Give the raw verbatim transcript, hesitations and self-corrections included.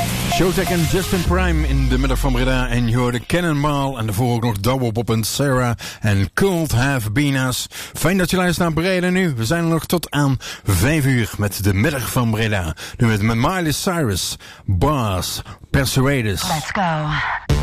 Showtek en Justin Prime in de middag van Breda. En je hoorde Cannonball en daarvoor ook nog Double Bob en Sarah en Cold Have Been Us. Fijn dat je luistert naar Breda nu. We zijn er nog tot aan vijf uur met de middag van Breda. Nu met Miley Cyrus, Bars, Persuaders. Let's go.